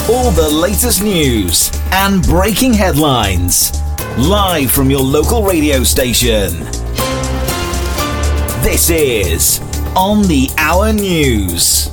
All the latest news and breaking headlines. Live from your local radio station. This is On the Hour News.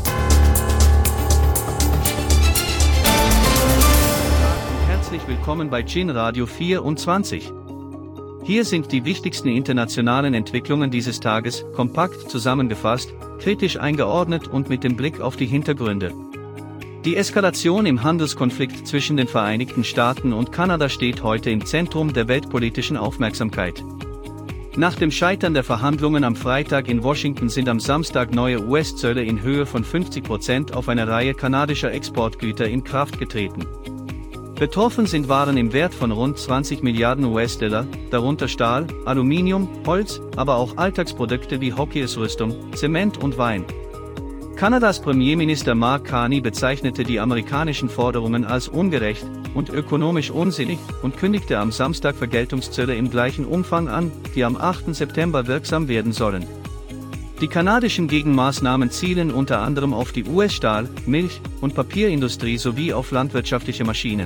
Herzlich willkommen bei Chin Radio 24. Hier sind die wichtigsten internationalen Entwicklungen dieses Tages, kompakt zusammengefasst, kritisch eingeordnet und mit dem Blick auf die Hintergründe. Die Eskalation im Handelskonflikt zwischen den Vereinigten Staaten und Kanada steht heute im Zentrum der weltpolitischen Aufmerksamkeit. Nach dem Scheitern der Verhandlungen am Freitag in Washington sind am Samstag neue US-Zölle in Höhe von 50% auf eine Reihe kanadischer Exportgüter in Kraft getreten. Betroffen sind Waren im Wert von rund 20 Milliarden US-Dollar, darunter Stahl, Aluminium, Holz, aber auch Alltagsprodukte wie Hockeyausrüstung, Zement und Wein. Kanadas Premierminister Mark Carney bezeichnete die amerikanischen Forderungen als ungerecht und ökonomisch unsinnig und kündigte am Samstag Vergeltungszölle im gleichen Umfang an, die am 8. September wirksam werden sollen. Die kanadischen Gegenmaßnahmen zielen unter anderem auf die US-Stahl-, Milch- und Papierindustrie sowie auf landwirtschaftliche Maschinen.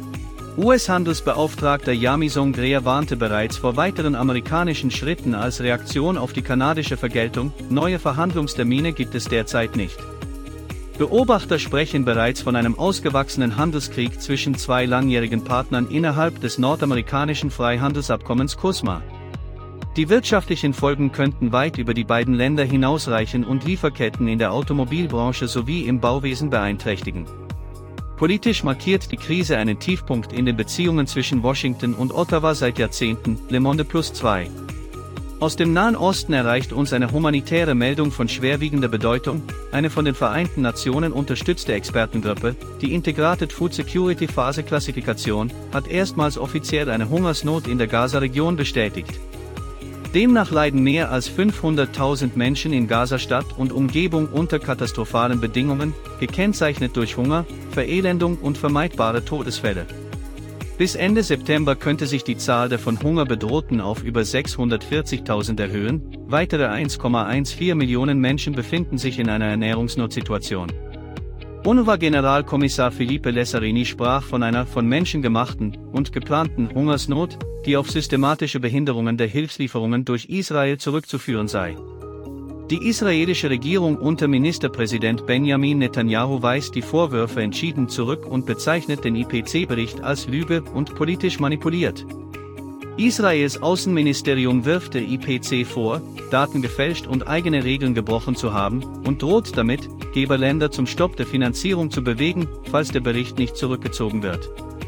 US-Handelsbeauftragter Jamison Greer warnte bereits vor weiteren amerikanischen Schritten als Reaktion auf die kanadische Vergeltung, neue Verhandlungstermine gibt es derzeit nicht. Beobachter sprechen bereits von einem ausgewachsenen Handelskrieg zwischen zwei langjährigen Partnern innerhalb des nordamerikanischen Freihandelsabkommens CUSMA. Die wirtschaftlichen Folgen könnten weit über die beiden Länder hinausreichen und Lieferketten in der Automobilbranche sowie im Bauwesen beeinträchtigen. Politisch markiert die Krise einen Tiefpunkt in den Beziehungen zwischen Washington und Ottawa seit Jahrzehnten, Le Monde +2. Aus dem Nahen Osten erreicht uns eine humanitäre Meldung von schwerwiegender Bedeutung, eine von den Vereinten Nationen unterstützte Expertengruppe, die Integrated Food Security Phase Klassifikation, hat erstmals offiziell eine Hungersnot in der Gaza-Region bestätigt. Demnach leiden mehr als 500.000 Menschen in Gaza-Stadt und Umgebung unter katastrophalen Bedingungen, gekennzeichnet durch Hunger, Verelendung und vermeidbare Todesfälle. Bis Ende September könnte sich die Zahl der von Hunger Bedrohten auf über 640.000 erhöhen, weitere 1,14 Millionen Menschen befinden sich in einer Ernährungsnotsituation. UNRWA-Generalkommissar Filipe Lazzarini sprach von einer von Menschen gemachten und geplanten Hungersnot, die auf systematische Behinderungen der Hilfslieferungen durch Israel zurückzuführen sei. Die israelische Regierung unter Ministerpräsident Benjamin Netanyahu weist die Vorwürfe entschieden zurück und bezeichnet den IPC-Bericht als Lüge und politisch manipuliert. Israels Außenministerium wirft der IPC vor, Daten gefälscht und eigene Regeln gebrochen zu haben, und droht damit, Geberländer zum Stopp der Finanzierung zu bewegen, falls der Bericht nicht zurückgezogen wird.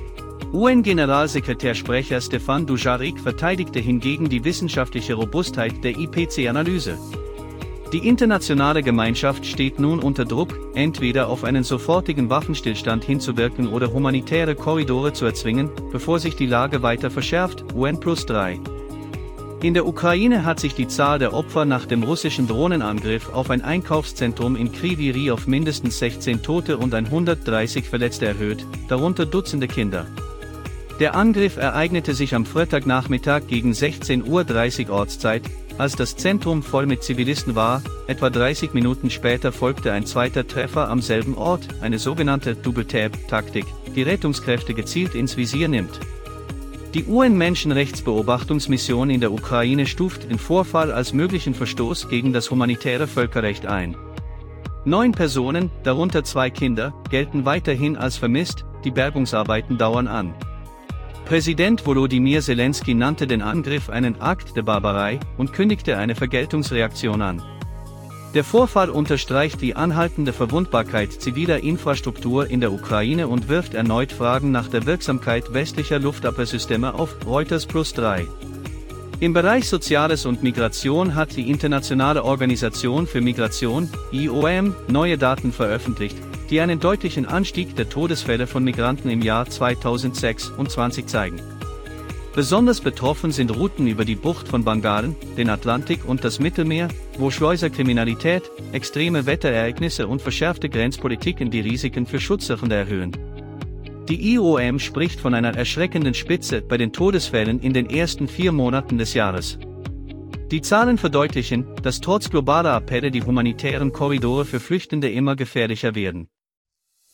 UN-Generalsekretärsprecher Stefan Dujarric verteidigte hingegen die wissenschaftliche Robustheit der IPC-Analyse. Die internationale Gemeinschaft steht nun unter Druck, entweder auf einen sofortigen Waffenstillstand hinzuwirken oder humanitäre Korridore zu erzwingen, bevor sich die Lage weiter verschärft, UN+3. In der Ukraine hat sich die Zahl der Opfer nach dem russischen Drohnenangriff auf ein Einkaufszentrum in Kryvyi Rih auf mindestens 16 Tote und 130 Verletzte erhöht, darunter Dutzende Kinder. Der Angriff ereignete sich am Freitagnachmittag gegen 16:30 Uhr Ortszeit, als das Zentrum voll mit Zivilisten war. Etwa 30 Minuten später folgte ein zweiter Treffer am selben Ort, eine sogenannte Double-Tap-Taktik, die Rettungskräfte gezielt ins Visier nimmt. Die UN-Menschenrechtsbeobachtungsmission in der Ukraine stuft den Vorfall als möglichen Verstoß gegen das humanitäre Völkerrecht ein. 9 Personen, darunter 2 Kinder, gelten weiterhin als vermisst, die Bergungsarbeiten dauern an. Präsident Volodymyr Zelensky nannte den Angriff einen Akt der Barbarei und kündigte eine Vergeltungsreaktion an. Der Vorfall unterstreicht die anhaltende Verwundbarkeit ziviler Infrastruktur in der Ukraine und wirft erneut Fragen nach der Wirksamkeit westlicher Luftabwehrsysteme auf, Reuters +3. Im Bereich Soziales und Migration hat die Internationale Organisation für Migration, IOM, neue Daten veröffentlicht, die einen deutlichen Anstieg der Todesfälle von Migranten im Jahr 2026 zeigen. Besonders betroffen sind Routen über die Bucht von Bengalen, den Atlantik und das Mittelmeer, wo Schleuserkriminalität, extreme Wetterereignisse und verschärfte Grenzpolitiken die Risiken für Schutzsuchende erhöhen. Die IOM spricht von einer erschreckenden Spitze bei den Todesfällen in den ersten 4 Monaten des Jahres. Die Zahlen verdeutlichen, dass trotz globaler Appelle die humanitären Korridore für Flüchtende immer gefährlicher werden.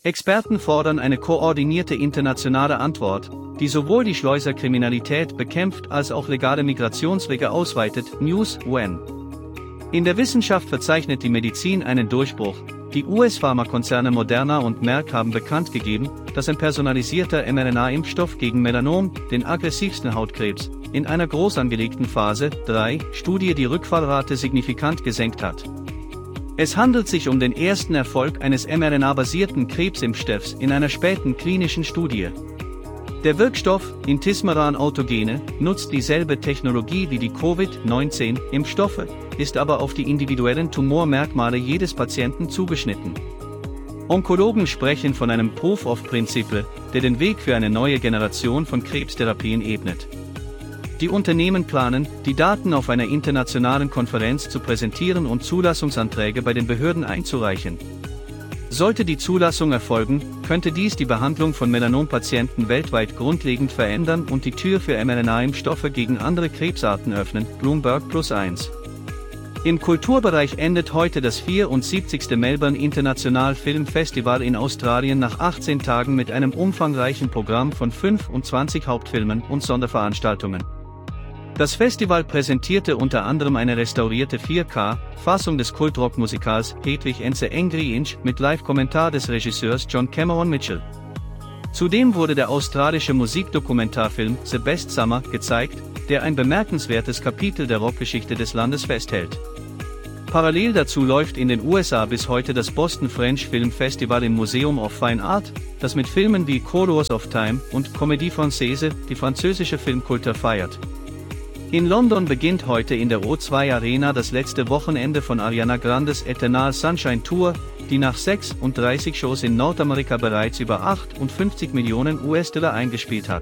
Experten fordern eine koordinierte internationale Antwort, die sowohl die Schleuserkriminalität bekämpft als auch legale Migrationswege ausweitet. News When. In der Wissenschaft verzeichnet die Medizin einen Durchbruch. Die US-Pharmakonzerne Moderna und Merck haben bekannt gegeben, dass ein personalisierter mRNA-Impfstoff gegen Melanom, den aggressivsten Hautkrebs, in einer groß angelegten Phase 3 Studie die Rückfallrate signifikant gesenkt hat. Es handelt sich um den ersten Erfolg eines mRNA-basierten Krebsimpfstoffs in einer späten klinischen Studie. Der Wirkstoff, Intismeran Autogene, nutzt dieselbe Technologie wie die Covid-19-Impfstoffe, ist aber auf die individuellen Tumormerkmale jedes Patienten zugeschnitten. Onkologen sprechen von einem Proof of Principle, der den Weg für eine neue Generation von Krebstherapien ebnet. Die Unternehmen planen, die Daten auf einer internationalen Konferenz zu präsentieren und Zulassungsanträge bei den Behörden einzureichen. Sollte die Zulassung erfolgen, könnte dies die Behandlung von Melanompatienten weltweit grundlegend verändern und die Tür für mRNA-Impfstoffe gegen andere Krebsarten öffnen. Bloomberg Plus1. Im Kulturbereich endet heute das 74. Melbourne International Film Festival in Australien nach 18 Tagen mit einem umfangreichen Programm von 25 Hauptfilmen und Sonderveranstaltungen. Das Festival präsentierte unter anderem eine restaurierte 4K-Fassung des Kultrock-Musikals Hedwig and the Angry Inch mit Live-Kommentar des Regisseurs John Cameron Mitchell. Zudem wurde der australische Musikdokumentarfilm The Best Summer gezeigt, der ein bemerkenswertes Kapitel der Rockgeschichte des Landes festhält. Parallel dazu läuft in den USA bis heute das Boston French Film Festival im Museum of Fine Art, das mit Filmen wie Colors of Time und Comédie Française die französische Filmkultur feiert. In London beginnt heute in der O2 Arena das letzte Wochenende von Ariana Grandes Eternal Sunshine Tour, die nach 36 Shows in Nordamerika bereits über 58 Millionen US-Dollar eingespielt hat.